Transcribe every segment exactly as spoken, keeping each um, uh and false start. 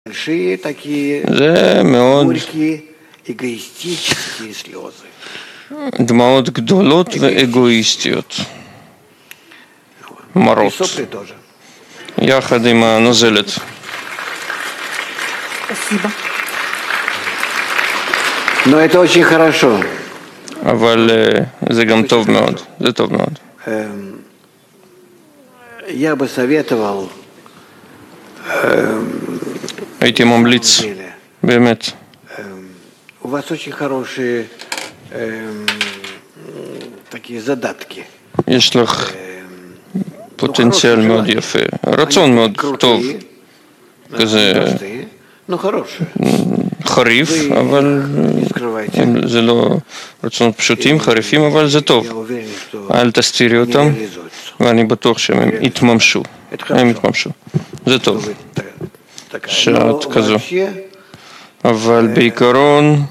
большие такие זה מאוד горькие эгоистические слезы. דמעות גדולות ואגואיסטיות. И מרות. сопли тоже. יחד עם הנוזלת. спасибо. Но это очень хорошо. אבל אה, זה גם טוב מאוד. זה טוב מאוד. Эм, Я бы советовал הייתי на ממליץ, самом деле, באמת. эм, у вас очень хорошие эм, такие задатки. יש לך Эм, פוטנציאל מאוד יפה. רצון מאוד טוב. да, כזה простые, но хорошие. חריף, вы אבל не скрывайте. זה לא רצונות פשוטים, חריפים, אבל זה Я טוב. уверен, что אל תסתירי они אותם, реализуются. ואני בטוח שהם יתממשו. Это הם хорошо. יתממשו. זה Что טוב. вы та- такая. שאת Но כזו. вообще, אבל בעיקרון,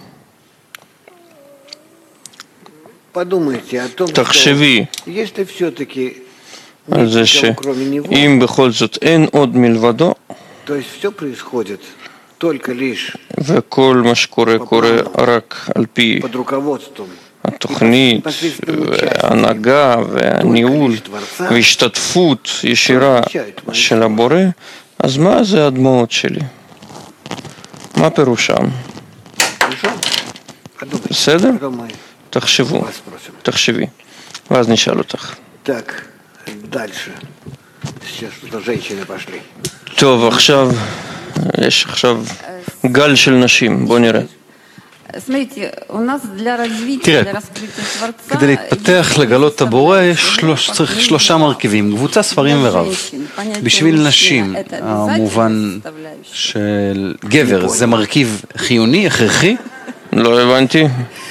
подумайте о том, что תחשבי если все-таки על זה никого кроме него, שאם בכל זאת אין עוד מלבדו, то есть все происходит только лишь וכל מה שקורה קורה רק על פי под руководством התוכנית, וההנהגה והניהול והשתתפות ישירה של הבורא, אז מה זה הדמעות שלי? מה פירושם? Хорошо? Подумайте. בסדר? Потом мы תחשבו, вас спросим. תחשבי, ואז נשאל אותך. Так, дальше. Сейчас что-то женщины пошли. טוב, עכשיו, יש עכשיו גל של נשים, בוא נראה. Смотрите, у нас для развития, תראה, для раскрытия Творца... כדי להתפתח, לגלות את הבורא, יש שלוש, צריך שלושה מרכיבים, קבוצה, ספרים ורב. בשביל נשים, המובן של גבר, זה מרכיב חיוני, הכרחי. לא הבנתי.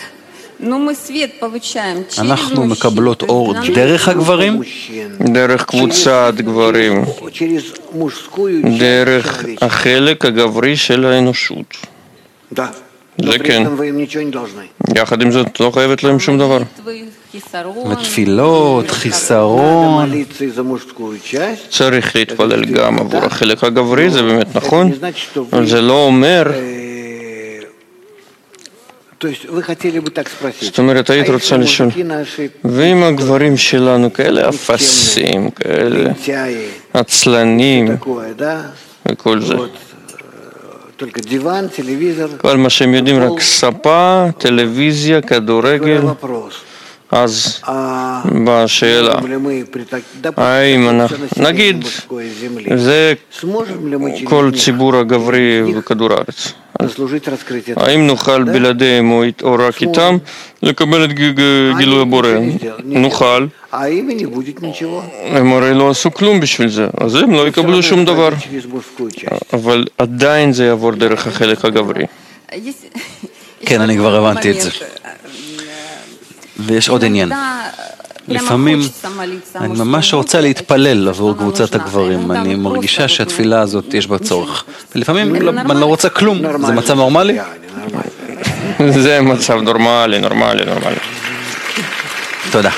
אנחנו מקבלות אור דרך הגברים, דרך קבוצת גברים, Через мужскую דרך часть החלק הגברי של האנושות. Да. Но זה при כן. этом вы им נичего не должны. יחד עם זאת, לא חייבת להם שום דבר. ותפילות, חיסרון. Молиться и за мужскую часть. צריך להתפלל גם עבור החלק הגברי, זה באמת Это נכון, не значит, что אבל вы... זה לא אומר, э, То есть вы хотели бы так спросить. זאת אומרת, А היית если רוצה לשאול, мужики наши ואם הגברים שלנו כאלה אפסים, כאלה лентяи, עצלנים такое, да? וכל זה, Вот, э, только диван, телевизор. כל מה שהם יודעים רק ספה, טלוויזיה, כדורגל, Такой вопрос. אז А בשאלה, можем ли мы при так- допустим, האם такое אנחנו, всё население נגיד, мужской земли, זה сможем ли мы через כל них ציבור הגברי בכדור הארץ. заслужить раскрытие האם נוכל да? בלעדיהם או או רק איתם לקבל את ג- ג- А גילוי они הבורא? ничего не сделали, не נוכל. сделали. А им и не будет ничего. הם הרי לא עשו כלום בשביל זה, אז הם לא Всё יקבלו равно שום это דבר. пройдет через мужскую часть. אבל עדיין זה יעבור דרך החלק הגברי. כן, אני כבר הבנתי את זה. ויש עוד עניין. לפעמים אני ממש רוצה להתפלל עבור קבוצת הגברים, אני מרגישה שהתפילה הזאת יש בה צורך. ולפעמים לא- אני לא רוצה כלום, זה מצב נורמלי? Реально, нормально. זה מצב נורמלי, נורמלי, נורמלי. תודה.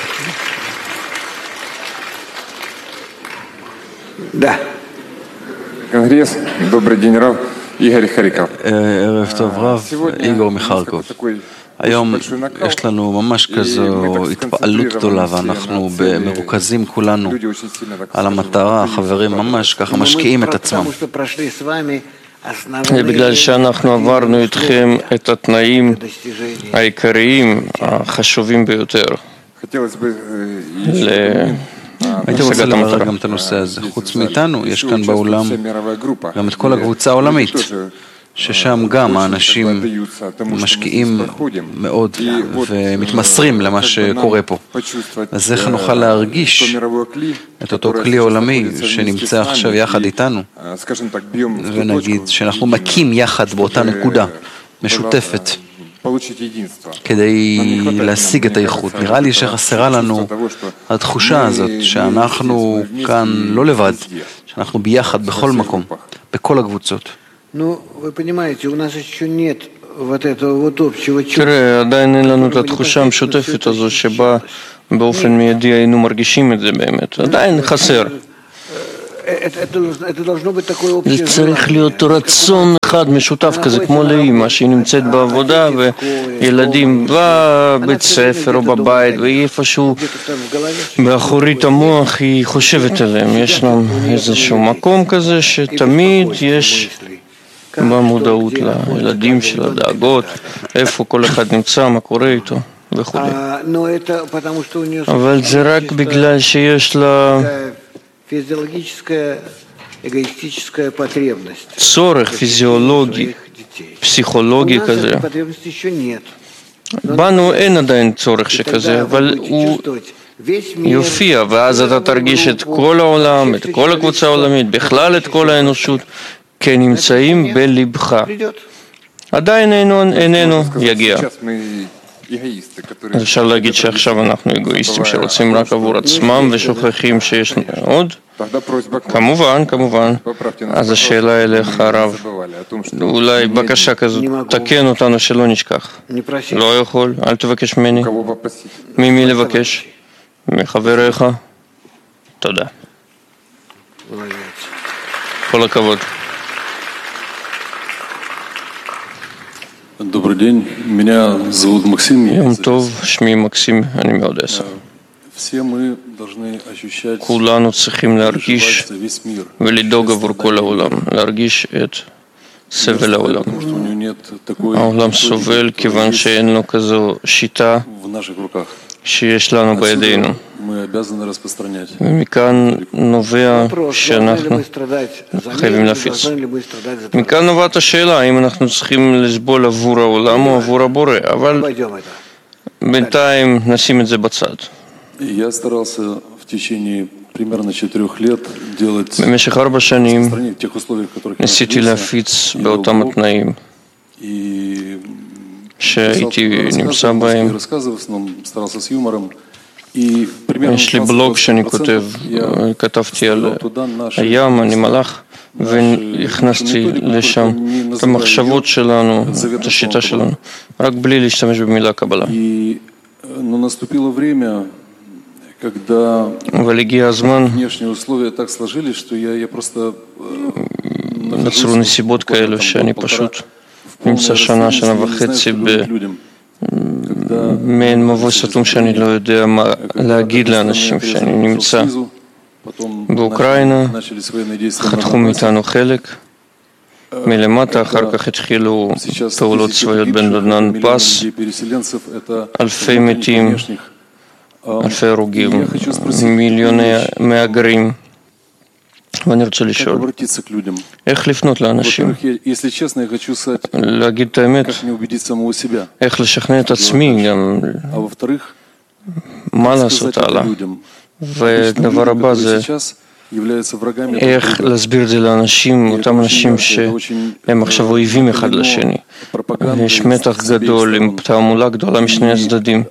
Да. Конгресс. Добрый день, Рав. Игорь Харьков. ערב טוב רב, איגור מחרקוב. היום יש לנו ממש כזו התפעלות גדולה ואנחנו מרוכזים כולנו על המטרה, החברים ממש ככה משקיעים את עצמם. Потому что прошли с вами זה בגלל основные שאנחנו עברנו איתכם את התנאים достижения. העיקריים, החשובים ביותר Хотелось бы э, ל- הייתי רוצה להשגת לברר המטרה. גם את הנושא הזה. חוץ מאיתנו, יש כאן участвует באולם вся мировая группа. גם את כל הקבוצה העולמית, ששם גם האנשים משקיעים מאוד ומתמסרים למה שקורה פה. אז איך נוכל להרגיש את אותו כלי עולמי שנמצא עכשיו יחד איתנו, ונגיד שאנחנו מקים יחד באותה נקודה משותפת כדי להשיג את האיכות. נראה לי שחסרה לנו התחושה הזאת שאנחנו כאן לא לבד, שאנחנו ביחד בכל מקום, בכל הקבוצות. Ну, вы понимаете, у нас еще нет вот этого вот общего чувства. תראה, עדיין אין לנו את התחושה המשותפת הזו שבה באופן מיידי היינו מרגישים את זה באמת. עדיין חסר. זה צריך להיות רצון אחד משותף כזה, כמו לאמא שהיא נמצאת בעבודה וילדים בבית ספר או בבית ואיפשהו באחורית המוח היא חושבת עליהם. יש להם איזשהו מקום כזה שתמיד יש במודעות לילדים של הדאגות, איפה כל אחד נמצא, מה קורה איתו וכו'. אבל זה רק בגלל שיש לה צורך פיזיולוגי, פסיכולוגי כזה. בנו אין עדיין צורך שכזה, אבל הוא יופיע, ואז אתה תרגיש את כל העולם, את כל הקבוצה העולמית, בכלל את כל האנושות, כנמצאים בלבך. עדיין איננו יגיע. אז אפשר להגיד שעכשיו אנחנו אגואיסטים שרוצים רק עבור עצמם ושוכחים שיש עוד? כמובן, כמובן. אז השאלה אליך הרב, אולי בקשה כזאת, תקן אותנו שלא נשכח. לא יכול, אל תבקש ממני. ממי לבקש? מחבריך? תודה. כל הכבוד. Добрый день, меня зовут Максим. יום טוב, שמי מקסים, אני מאודסה. כולנו צריכים להרגיש ולדאוג עבור כל העולם, להרגיש את סבל העולם. העולם סובל כיוון שאין לו כזו שיטה שיש לנו בידינו. ומכאן נובע שאנחנו חייבים להפיץ. מכאן נובעת השאלה האם אנחנו צריכים לסבול עבור העולם או עבור הבורא, אבל בינתיים נשים את זה בצד. במשך ארבע שנים ניסיתי להפיץ באותם התנאים שהייתי נמצא בהם. יש לי בלוג שאני כותב, כתבתי על הים, אני מלאך, והכנסתי לשם את המחשבות שלנו, את השיטה שלנו, רק בלי להשתמש במילה קבלה. אבל הגיע הזמן, נוצרו נסיבות כאלו שאני פשוט נמצא שנה, שנה וחצי במעין מבוי סתום שאני לא יודע מה להגיד לאנשים שאני נמצא באוקראינה, חתכו מאיתנו חלק מלמטה, אחר כך התחילו פעולות צבאיות בין דונבאס, אלפי מתים, אלפי הרוגים, מיליוני מהגרים. ואני רוצה לשאול, איך לפנות לאנשים? להגיד את האמת, איך לשכנע את עצמי גם, מה לעשות הלאה? ודבר הבא זה, איך להסביר את זה לאנשים, אותם אנשים שהם עכשיו אויבים אחד לשני. יש מתח גדול עם תעמולה גדולה משני הצדדים.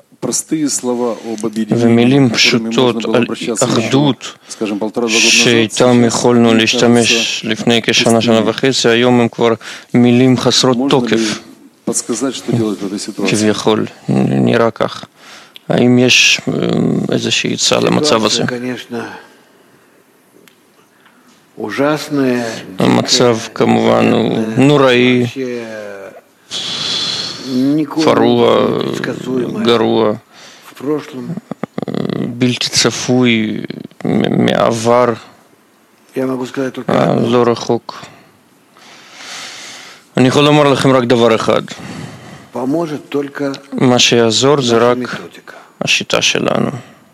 ומילים פשוטות על אחדות שאיתם יכולנו להשתמש לפני כשנה, שנה וחצי, היום הם כבר מילים חסרות תוקף. כביכול, נראה כך. האם יש איזושהי עצה למצב הזה? המצב כמובן הוא נוראי, פרוע, גרוע, בלתי צפוי מעבר לא רחוק. אני יכול לומר לכם רק דבר אחד, מה שיעזור זה רק השיטה שלנו.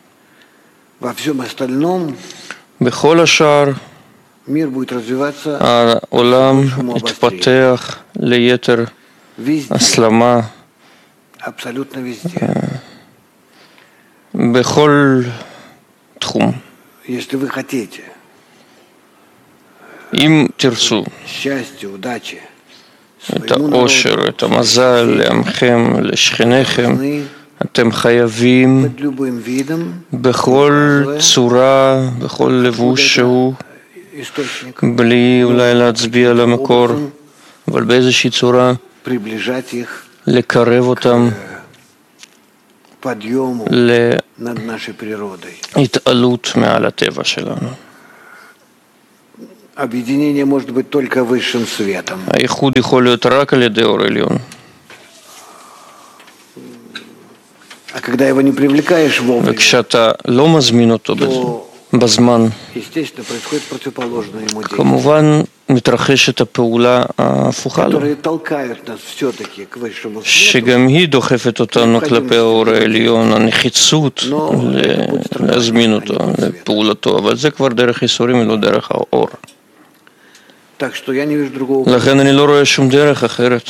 בכל השאר העולם יתפתח ליתר הסלמה בכל תחום. אם תרצו את האושר, את המזל לעמכם, לשכניכם, אתם חייבים בכל צורה, בכל לבוש שהוא, בלי אולי להצביע למקור, אבל באיזושהי צורה לקרב אותם להתעלות מעל הטבע שלנו. объединение может быть только высшим светом. האיחוד יכול להיות רק על ידי אור עליון. А когда его не привлекаешь вовремя, וכשאתה לא מזמין אותו בזמן, естественно, происходит противоположное ему действие, כמובן מתרחשת הפעולה ההפוכה לו, которые толкают нас все-таки к высшему свету, שגם היא דוחפת אותנו כלפי האור העליון, הנחיצות להזמין אותו לפעולתו, אבל זה כבר דרך ייסורים ולא דרך האור. Так что я не вижу другого. לכן אני לא רואה שום דרך אחרת.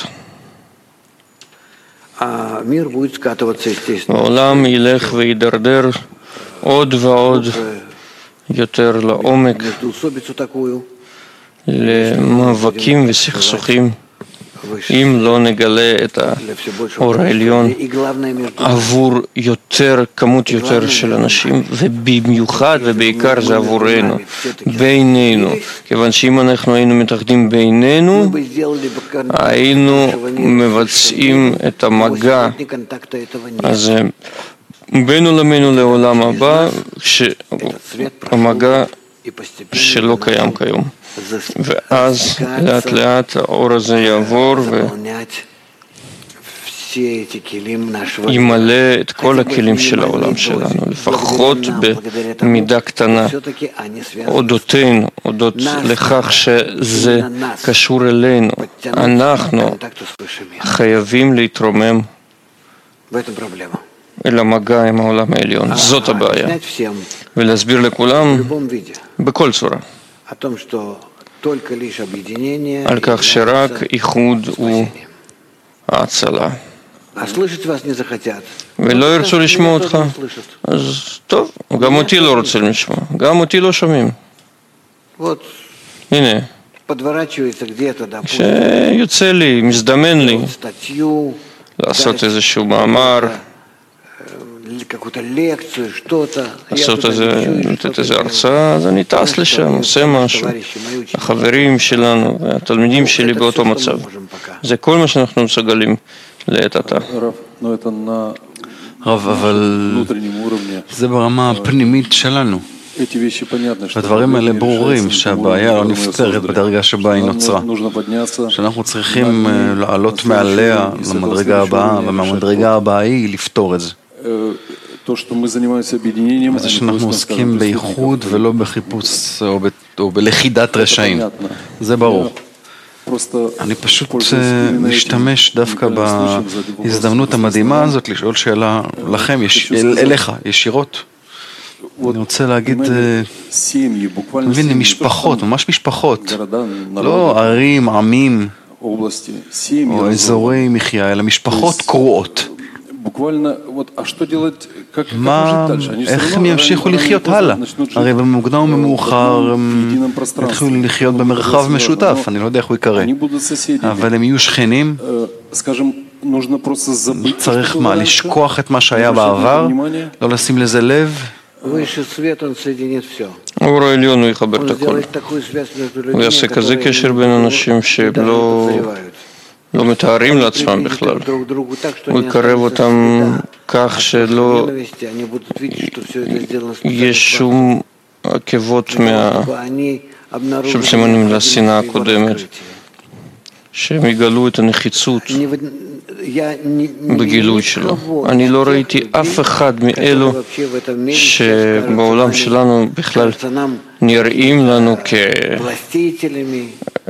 А мир будет скатываться, естественно. העולם ילך וידרדר עוד ועוד יותר לעומק, Междоусобицу такую, למאבקים וסכסוכים, אם לא נגלה את для все большего האור העליון и главное между עבור יותר, כמות יותר של אנשים, ובמיוחד ובעיקר זה עבורנו, בינינו, כיוון שאם אנחנו היינו מתאחדים בינינו, бы сделали бы кон- היינו מבצעים את המגע ни контакта этого нет. הזה בינו לבינו לעולם הבא, המגע И постепенно שלא קיים כיום. зас- ואז לאט לאט האור הזה יעבור заполнять все эти килим нашего וימלא את כל הכלים של העולם שלנו, לפחות במידה קטנה, все-таки они связаны אודותינו, אודות לכך שזה קשור אלינו. אנחנו контакту с высшим миром. חייבים להתרומם В этом проблема. אל המגע עם העולם העליון. זאת הבעיה. Объяснять всем ולהסביר в לכולם любом виде בכל צורה, о том, что только лишь объединение על כך שרק איחוד הוא спасением. ההצלה. А слышать вас не захотят. ולא ירצו לשמוע אותך, Тоже не слышат. אז טוב, גם אותי לא רוצים לשמוע, גם אותי לא שומעים. Вот הנה, подворачивается где-то, допустим, כשיוצא לי, מזדמן לי статью, לעשות איזשהו מאמר, э, какую-то лекцию, что-то. Я לעשות туда איזה, лечу, и לתת что-то איזה делаю. הרצאה, אז אני טס לשם, עושה משהו. החברים שלנו והתלמידים שלי באותו מצב. זה כל מה שאנחנו מסוגלים לעת עתה. Раф, но это на רב, אבל внутреннем уровне. זה ברמה הפנימית שלנו. Эти вещи понятны, что הדברים האלה проблема ברורים, решается на שהבעיה уровне, לא который мы נפתרת создали. בדרגה שבה היא Нам נוצרה. нужно подняться, שאנחנו צריכים אה, לעלות מעליה למדרגה הבאה, ומהמדרגה הבאה היא לפתור את זה. э, то, что мы занимаемся объединением, וזה а не שאנחנו поиском, עוסקים скажем, בייחוד преступников. ולא בחיפוש או ב- או בלכידת רשעים. זה ברור. Просто אני פשוט пользуясь אה, именно этим משתמש דווקא уникальным случаем, задаю вопрос בהזדמנות просто המדהימה основным. הזאת לשאול שאלה לכם, יש- אל- אליך, ישירות. Вот, אני רוצה להגיד, понимаете, אה, семьи, בуквально מבין, семьи, משפחות, ממש משפחות. города, לא народы, ערים, עמים области, семьи, או разломаны. אזורי מחיה, אלא משפחות קרועות. בуквально, вот, а что делать, как, как מה, жить дальше? Они все איך равно הם рано- ימשיכו рано или לחיות поздно הלאה? начнут жить הרי במוקדם או в במאוחר одном, הם в едином пространстве. יתחילו לחיות Ну, במרחב это משותף, возможно, אני לא יודע איך הוא יקרא. Они будут соседями. אבל הם יהיו שכנים, Э, Скажем, нужно просто забыть, צריך что מה, было раньше, לשכוח את מה שהיה не обращать на בעבר, это внимание. לא לשים לזה לב, Высший свет, он соединит все. האור העליון הוא יחבר את Он הכל. сделает такую связь между הוא людьми, יעשה כזה которые קשר בין אנשים даже שלא не подозревают. לא מתארים לעצמם בכלל. Друг к другу так, что הוא они יקרב останутся אותם всегда. כך От שלא ненависти они будут видеть, что все это сделано специально יש для שום עקבות того, מה... чтобы они обнаружили שום סימנים לשנאה его הקודמת, раскрытие. שהם יגלו את הנחיצות Не в- я не- не בגילוי вижу שלו. никого אני из לא тех ראיתי людей, אף אחד которые מאלו вообще в этом мире сейчас שבעולם кажутся שלנו нам- בכלל кажутся нам נראים לנו властителями,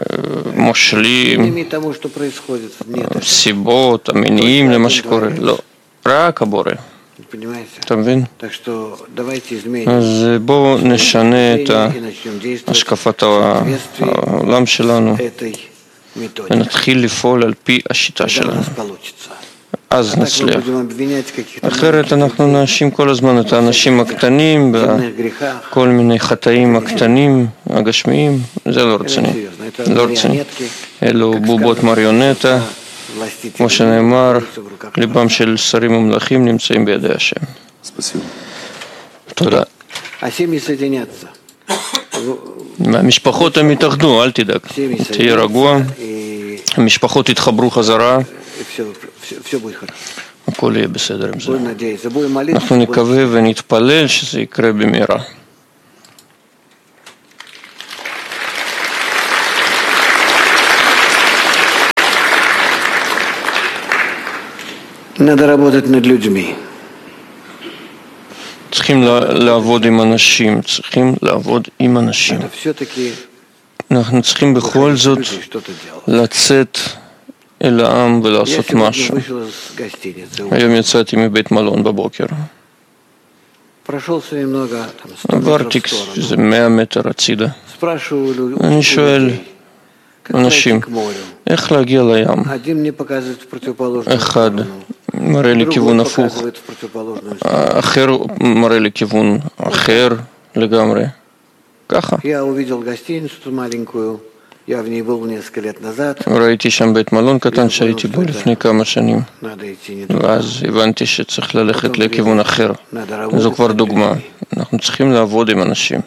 כמושלים, причинами тому, что происходит. Нет, это, סיבות, המניעים למה שקורה. לא, רק הבורא. понимаете? אתה מבין? Так что давайте изменим אז בואו נשנה את и начнем действовать השקפת в соответствии העולם שלנו этой методикой. ונתחיל לפעול על פי השיטה Тогда у שלנו. нас получится. אז Так мы נצליח. будем обвинять каких-то אחרת אנחנו נאשים כל הזמן את האנשים הקטנים маленьких грехах. בכל מיני חטאים הקטנים, הגשמיים. זה לא Это רציני. серьезно. Это לא רציני. марионетки, אלו как בובות сказано, מריונטה, властители כמו שנאמר, находятся в руках ליבם של שרים ומלכים נמצאים בידי השם. Спасибо. תודה. А семьи соединятся. המשפחות הם יתאחדו, אל תדאג. Семьи תהיה רגוע, соединятся, и, המשפחות יתחברו חזרה, и все, все, все будет хорошо. הכל יהיה בסדר עם זה. Будем надеяться, будем молиться. אנחנו נקווה ונתפלל שזה יקרה במהרה. Надо работать над людьми. צריכים לעבוד עם אנשים, צריכים לעבוד עם אנשים. Это все-таки אנחנו צריכים בכל זאת что-то делать. לצאת אל העם Я ולעשות сегодня משהו. вышел из гостиницы. היום יצאתי מבית מלון בבוקר. Прошелся немного, там, сто עברתי метров в сторону. איזה מאה מטר הצידה. Спрашиваю лю- אני у שואל людей, как אנשים, пройти к морю. איך להגיע לים? Один мне показывает в противоположную אחד сторону. מראה לי כיוון Другой הפוך, показывает в противоположную сторону. אחר מראה לי כיוון אחר לגמרי. ככה. Я увидел гостиницу маленькую. Я в ней был несколько лет назад. ראיתי שם בית מלון קטן שהייתי בו לפני כמה שנים, Надо идти не туда. ואז הבנתי שצריך ללכת לכיוון אחר. זו כבר דוגמה. אנחנו צריכים לעבוד עם אנשים.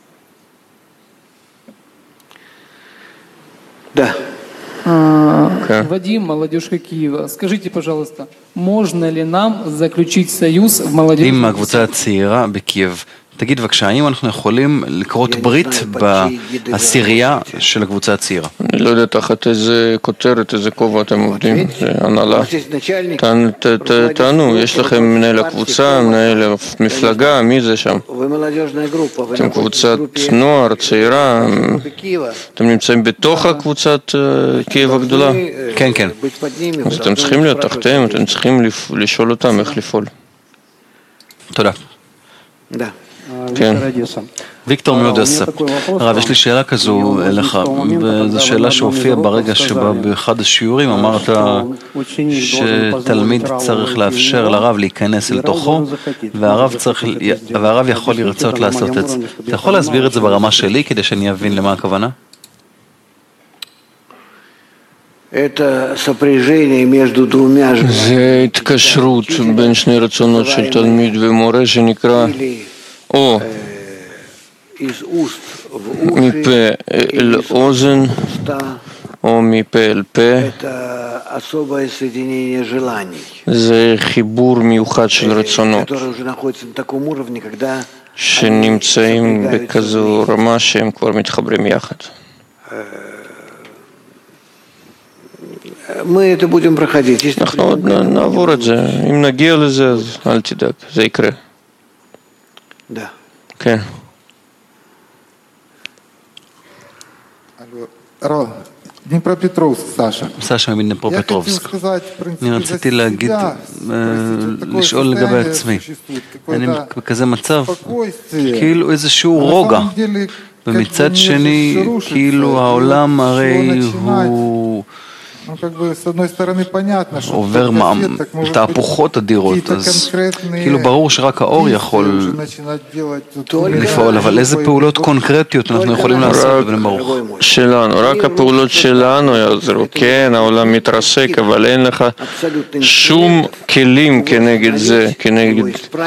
Да. כן. Вадим, молодежка Киева. Скажите, пожалуйста, можно ли нам заключить союз в молодежи? עם הקבוצה הצעירה בקייב. תגיד בבקשה, האם אנחנו יכולים לקרות ברית בעשירייה של הקבוצה הצעירה? אני לא יודע תחת איזה כותרת, איזה כובע אתם עובדים, זה הנהלה. תענו, ת- ת- תענו, יש לכם מנהל הקבוצה, מנהל המפלגה, מי זה שם? Вы молодежная группа. Вы אתם находитесь в קבוצת группе נוער, צעירה, группе Киева. אתם נמצאים בתוך הקבוצת אה, קייב הגדולה? Вы, э, כן, כן. быть под nими, אז вы אתם должны צריכים להיות спрашивать תחתיהם, людей. אתם צריכים לפ- לשאול אותם איך לפעול. תודה. Да. כן. ויקטור מאודסה. הרב, יש לי שאלה כזו אליך, וזו שאלה שהופיעה ברגע שבה באחד השיעורים אמרת שתלמיד צריך לאפשר לרב להיכנס אל תוכו, והרב, צריך, והרב יכול לרצות לעשות את זה. אתה יכול להסביר את זה ברמה שלי כדי שאני אבין למה הכוונה? Это сопряжение между двумя же זה התקשרות בין שני רצונות של תלמיד ומורה שנקרא или או из уст в уши, מפה אל אוזן уста. או מפה אל פה. Это особое соединение желаний, זה חיבור מיוחד של רצונות которое уже находится на таком уровне, когда שנמצאים בכזו רמה שהם כבר מתחברים יחד. мы это будем проходить. Если אנחנו עוד נ- נעבור את זה, אם נגיע לזה אז אל תדאג, זה יקרה. да. כן. Алло. Ро, Днепропетровск, Саша. סשה Я хотел מדנפרופטרובסק. сказать, в принципе, אני за רציתי להגיד, себя, אה, спросить, вот такое לשאול לגבי состояние עצמי. существует, אני какое-то בכזה מצב, спокойствие. כאילו איזשהו На רוגע. самом деле, как бы ומצד мир שני, же рушится, כאילו и העולם вот הרי что начинать? הוא Ну, как бы, с одной стороны, понятно, что עובר только מע- свет, так, может быть, תהפוכות אדירות, какие-то אז конкретные כאילו ברור שרק האור действия יכול уже начинать делать, вот, לפעול, אבל איזה פעולות קונקרטיות אנחנו יכולים לעשות בבני ברוך? שלנו, רק הפעולות שלנו יעזרו. כן, העולם מתרסק, אבל אין לך שום כלים כנגד זה, כנגד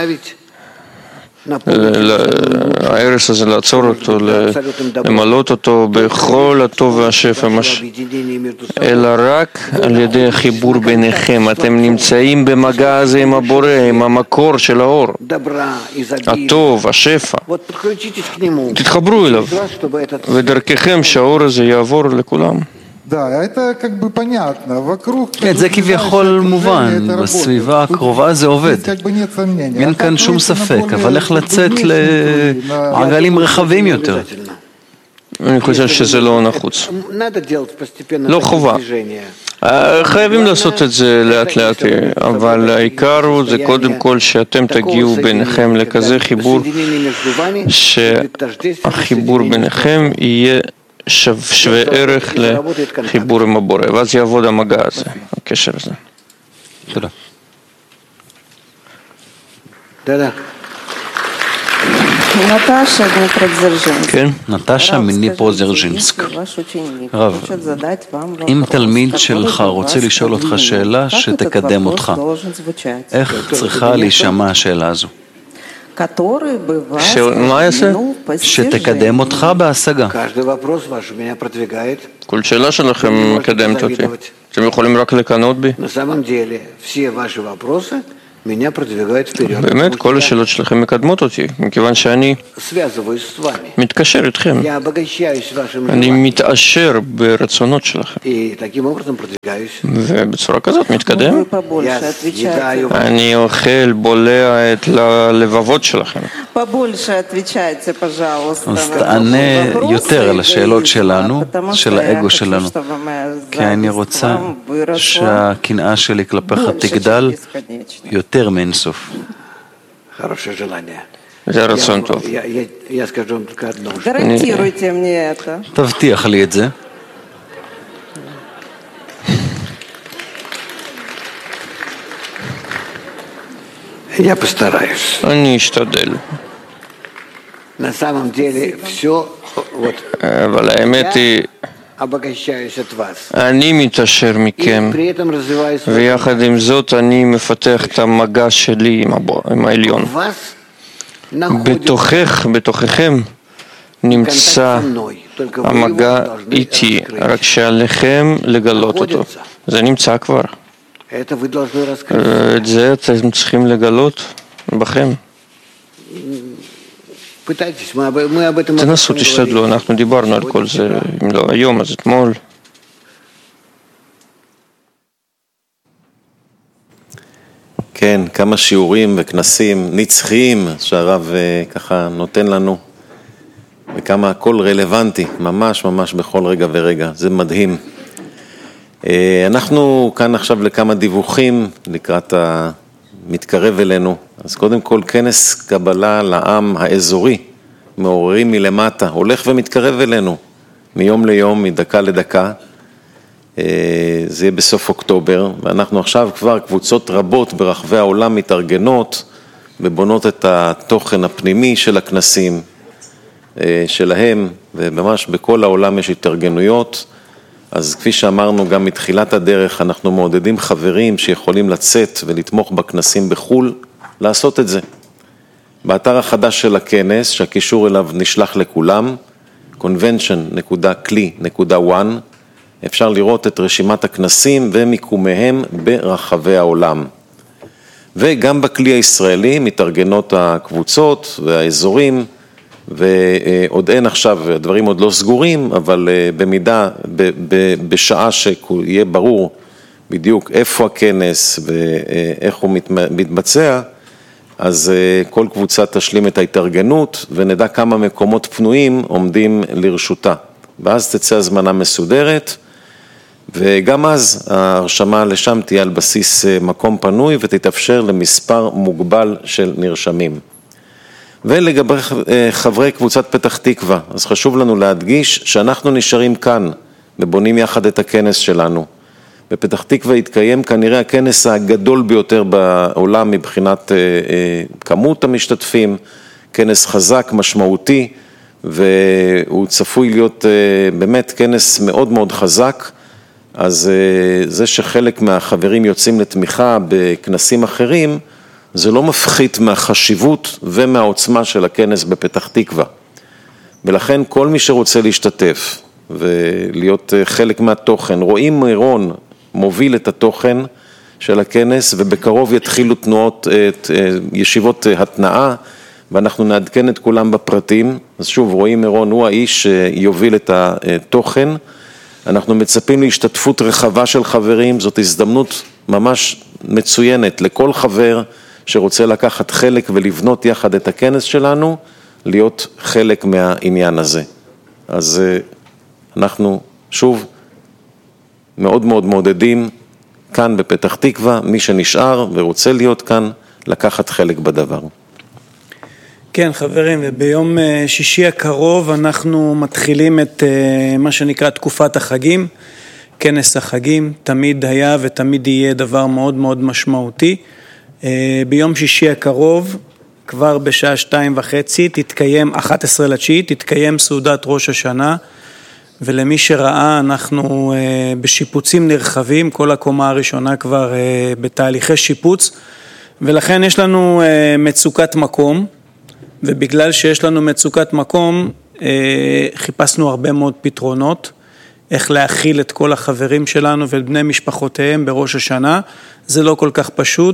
ההרס הזה, לעצור אותו, למלות אותו בכל הטוב והשפע, אלא רק על ידי החיבור ביניכם. אתם נמצאים במגע הזה עם הבורא, עם המקור של האור, הטוב, השפע. תתחברו אליו, ודרככם שהאור הזה יעבור לכולם. Да, это как бы понятно. Вокруг, כן, זה כביכול מובן, בסביבה הקרובה זה עובד. אין כאן שום ספק, אבל איך לצאת לעגלים רחבים יותר? אני חושב שזה לא נחוץ. לא חובה. חייבים לעשות את זה לאט לאט, אבל העיקר הוא זה קודם כל שאתם תגיעו ביניכם לכזה חיבור, שהחיבור ביניכם יהיה שווה ערך לחיבור עם הבורא, ואז יעבוד המגע הזה, הקשר הזה. תודה. Да-да. Наташа Днепродзержинск. כן, נטשה מניפרודז'ינסק. רב, Хочет задать вам אם вопрос. תלמיד Который שלך бы רוצה вас לשאול אותך поднимет? שאלה, Как этот שתקדם вопрос אותך. должен звучать? איך צריכה להישמע השאלה הזו? Который бы вас Что, מה יעשה? подвинул в שתקדם אותך בהשגה. Каждый вопрос ваш меня продвигает. כל שאלה שלכם מקדמת אותי. אתם יכולים רק לקנות בי. На самом деле, все ваши вопросы меня продвигает вперед. באמת, כל השאלות שלכם מקדמות אותי, מכיוון שאני Связываюсь с вами. מתקשר איתכם. Я обогащаюсь вашим אני желанием. מתעשר ברצונות שלכם. И таким образом продвигаюсь. ובצורה כזאת מתקדם. Вы побольше Я отвечайте. съедаю אני אוכל, בולע את הלבבות שלכם. Побольше отвечайте, пожалуйста. אז на תענה вопросы יותר על השאלות эгоизма, שלנו, потому של что я האגו хочу, שלנו. чтобы моя כי אני зависть רוצה вам выросла שהקנאה שלי כלפיך больше, תגדל чем бесконечно. יותר מאינסוף. хорошее желание. זה רצון Я, טוב. я, я, я скажу вам только одно. что Гарантируйте мне это. תבטיח לי את זה. Я постараюсь. אני אשתדל. На самом деле все вот אבל האמת היא, обогащаюсь от вас. אני מתעשר И מכם, при этом развиваюсь в ויחד עם זאת אני מפתח את המגע שלי עם, הב... עם העליון. вас. Находится בתוכך, בתוככם, נמצא контакт со мной. Только вы его המגע должны איתי, раскрыть. רק שעליכם לגלות אותו. זה נמצא כבר. Это вы должны раскрыть. את זה אתם צריכים לגלות בכם. Пытайтесь, мы об, мы об этом תנסו, говорили. תשתדלו, אנחנו דיברנו על כל זה, אם לא היום, אז אתמול. כן, כמה שיעורים וכנסים נצחיים שהרב אה, ככה נותן לנו, וכמה הכל רלוונטי, ממש ממש בכל רגע ורגע, זה מדהים. אה, אנחנו כאן עכשיו לכמה דיווחים לקראת המתקרב אלינו, אז קודם כל כנס קבלה לעם האזורי, מעוררים מלמטה, הולך ומתקרב אלינו, מיום ליום, מדקה לדקה, זה יהיה בסוף אוקטובר, ואנחנו עכשיו כבר קבוצות רבות ברחבי העולם מתארגנות ובונות את התוכן הפנימי של הכנסים שלהם, וממש בכל העולם יש התארגנויות. אז כפי שאמרנו גם מתחילת הדרך, אנחנו מעודדים חברים שיכולים לצאת ולתמוך בכנסים בחול, לעשות את זה. באתר החדש של הכנס, שהקישור אליו נשלח לכולם, convention דוט כלי דוט וואן, אפשר לראות את רשימת הכנסים ומיקומיהם ברחבי העולם. וגם בכלי הישראלי מתארגנות הקבוצות והאזורים, ועוד אין עכשיו, הדברים עוד לא סגורים, אבל במידה, ב, ב, בשעה שיהיה ברור בדיוק איפה הכנס ואיך הוא מתבצע, אז כל קבוצה תשלים את ההתארגנות ונדע כמה מקומות פנויים עומדים לרשותה. ואז תצא הזמנה מסודרת, וגם אז ההרשמה לשם תהיה על בסיס מקום פנוי ותתאפשר למספר מוגבל של נרשמים. ולגבי חברי קבוצת פתח תקווה, אז חשוב לנו להדגיש שאנחנו נשארים כאן ובונים יחד את הכנס שלנו. בפתח תקווה יתקיים כנראה הכנס הגדול ביותר בעולם מבחינת כמות המשתתפים, כנס חזק, משמעותי, והוא צפוי להיות באמת כנס מאוד מאוד חזק. אז זה שחלק מהחברים יוצאים לתמיכה בכנסים אחרים, זה לא מפחית מהחשיבות ומהעוצמה של הכנס בפתח תקווה. ולכן כל מי שרוצה להשתתף ולהיות חלק מהתוכן, רואים מירון מוביל את התוכן של הכנס, ובקרוב יתחילו תנועות, ישיבות התנאה, ואנחנו נעדכן את כולם בפרטים. אז שוב, רואים מירון הוא האיש שיוביל את התוכן. אנחנו מצפים להשתתפות רחבה של חברים, זאת הזדמנות ממש מצוינת לכל חבר שרוצה לקחת חלק ולבנות יחד את הכנס שלנו, להיות חלק מהעניין הזה. אז אנחנו שוב מאוד מאוד מעודדים כאן בפתח תקווה, מי שנשאר ורוצה להיות כאן, לקחת חלק בדבר. כן חברים, וביום שישי הקרוב אנחנו מתחילים את מה שנקרא תקופת החגים, כנס החגים, תמיד היה ותמיד יהיה דבר מאוד מאוד משמעותי. ביום שישי הקרוב, כבר בשעה שתיים וחצי, תתקיים, אחת עשרה לתשיעי, תתקיים סעודת ראש השנה, ולמי שראה אנחנו בשיפוצים נרחבים, כל הקומה הראשונה כבר בתהליכי שיפוץ, ולכן יש לנו מצוקת מקום, ובגלל שיש לנו מצוקת מקום, חיפשנו הרבה מאוד פתרונות, איך להכיל את כל החברים שלנו ואת בני משפחותיהם בראש השנה. זה לא כל כך פשוט,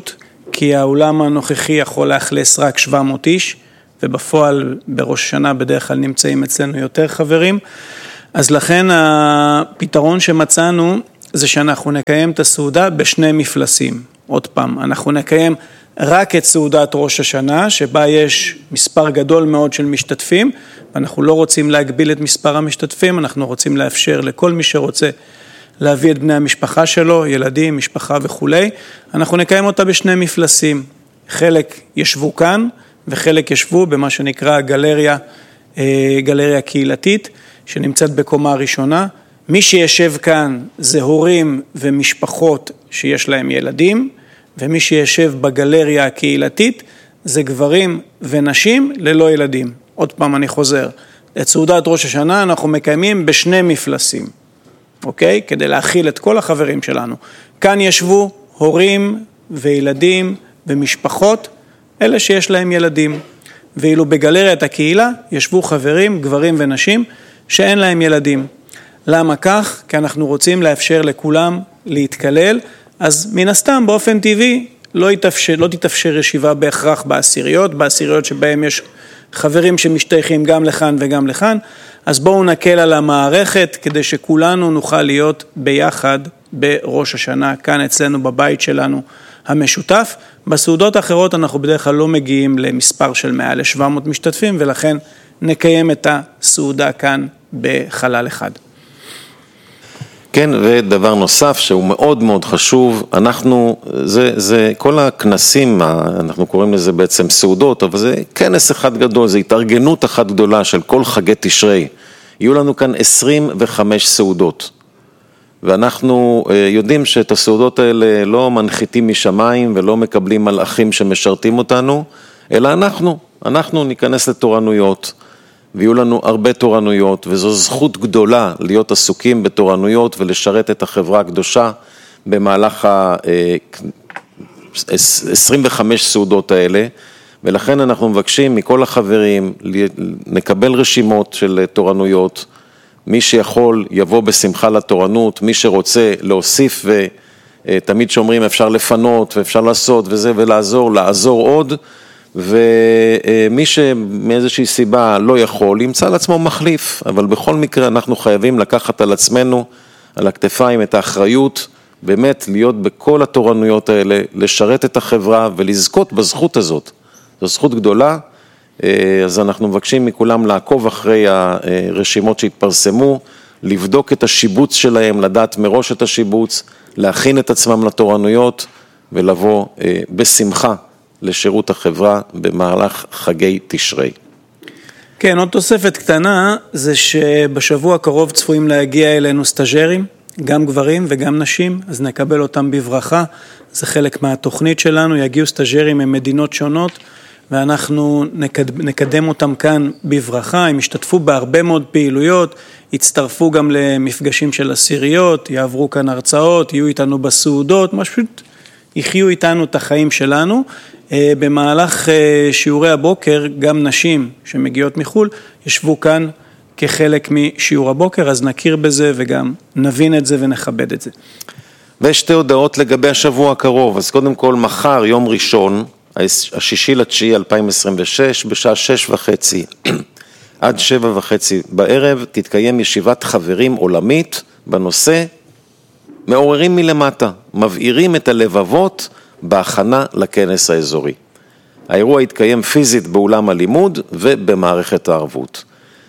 כי האולם הנוכחי יכול לאכלס רק שבע מאות איש, ובפועל בראש השנה בדרך כלל נמצאים אצלנו יותר חברים. אז לכן הפתרון שמצאנו זה שאנחנו נקיים את הסעודה בשני מפלסים. עוד פעם, אנחנו נקיים רק את סעודת ראש השנה, שבה יש מספר גדול מאוד של משתתפים, ואנחנו לא רוצים להגביל את מספר המשתתפים, אנחנו רוצים לאפשר לכל מי שרוצה להביא את בני המשפחה שלו, ילדים, משפחה וכולי. אנחנו נקיים אותה בשני מפלסים. חלק ישבו כאן, וחלק ישבו במה שנקרא גלריה, גלריה קהילתית, שנמצאת בקומה ראשונה. מי שישב כאן זה הורים ומשפחות שיש להם ילדים, ומי שישב בגלריה הקהילתית זה גברים ונשים ללא ילדים. עוד פעם אני חוזר, את סעודת ראש השנה אנחנו מקיימים בשני מפלסים, אוקיי? כדי להכיל את כל החברים שלנו. כאן ישבו הורים וילדים ומשפחות, אלה שיש להם ילדים. ואילו בגלריית הקהילה ישבו חברים, גברים ונשים שאין להם ילדים. למה כך? כי אנחנו רוצים לאפשר לכולם להתקלל, אז מן הסתם באופן טבעי לא יתאפשר, לא תתאפשר ישיבה בהכרח בעשיריות, בעשיריות שבהם יש חברים שמשתייכים גם לכאן וגם לכאן, אז בואו נקל על המערכת כדי שכולנו נוכל להיות ביחד בראש השנה, כאן אצלנו בבית שלנו המשותף. בסעודות האחרות אנחנו בדרך כלל לא מגיעים למספר של מעל ל-שבע מאות משתתפים, ולכן נקיים את הסעודה כאן בחלל אחד. כן, ודבר נוסף שהוא מאוד מאוד חשוב, אנחנו, זה, זה כל הכנסים, אנחנו קוראים לזה בעצם סעודות, אבל זה כנס אחד גדול, זה התארגנות אחת גדולה של כל חגי תשרי. יהיו לנו כאן עשרים וחמש סעודות, ואנחנו יודעים שאת הסעודות האלה לא מנחיתים משמיים ולא מקבלים מלאכים שמשרתים אותנו, אלא אנחנו, אנחנו ניכנס לתורנויות. ויהיו לנו הרבה תורנויות, וזו זכות גדולה להיות עסוקים בתורנויות ולשרת את החברה הקדושה במהלך ה-עשרים וחמש סעודות האלה, ולכן אנחנו מבקשים מכל החברים נקבל רשימות של תורנויות, מי שיכול יבוא בשמחה לתורנות, מי שרוצה להוסיף, ותמיד שאומרים אפשר לפנות ואפשר לעשות וזה ולעזור, לעזור עוד, ומי שמאיזושהי סיבה לא יכול, ימצא על עצמו מחליף, אבל בכל מקרה אנחנו חייבים לקחת על עצמנו, על הכתפיים את האחריות, באמת להיות בכל התורנויות האלה, לשרת את החברה ולזכות בזכות הזאת. זו זכות גדולה, אז אנחנו מבקשים מכולם לעקוב אחרי הרשימות שהתפרסמו, לבדוק את השיבוץ שלהם, לדעת מראש את השיבוץ, להכין את עצמם לתורנויות ולבוא בשמחה. לשירות החברה במהלך חגי תשרי. כן, עוד תוספת קטנה, זה שבשבוע הקרוב צפויים להגיע אלינו סטאז'רים, גם גברים וגם נשים, אז נקבל אותם בברכה, זה חלק מהתוכנית שלנו, יגיעו סטאז'רים ממדינות שונות, ואנחנו נקד, נקדם אותם כאן בברכה, הם ישתתפו בהרבה מאוד פעילויות, יצטרפו גם למפגשים של עשיריות, יעברו כאן הרצאות, יהיו איתנו בסעודות, משהו, יחיו איתנו את החיים שלנו. במהלך שיעורי הבוקר, גם נשים שמגיעות מחול, ישבו כאן כחלק משיעור הבוקר, אז נכיר בזה וגם נבין את זה ונכבד את זה. ויש הודעות לגבי השבוע הקרוב, אז קודם כל מחר, יום ראשון, השישי לתשיעי אלפיים עשרים ושש, בשעה שש וחצי עד שבע וחצי בערב, תתקיים ישיבת חברים עולמית בנושא מעוררים מלמטה, מבעירים את הלבבות בהכנה לכנס האזורי. האירוע יתקיים פיזית באולם הלימוד ובמערכת הערבות.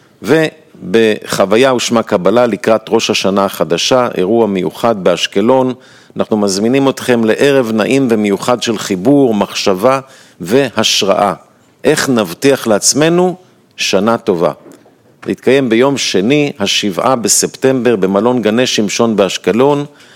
ובחוויה ושמה קבלה לקראת ראש השנה החדשה, אירוע מיוחד באשקלון, אנחנו מזמינים אתכם לערב נעים ומיוחד של חיבור, מחשבה והשראה. איך נבטיח לעצמנו שנה טובה. יתקיים ביום שני, השבעה בספטמבר, במלון גני שמשון באשקלון,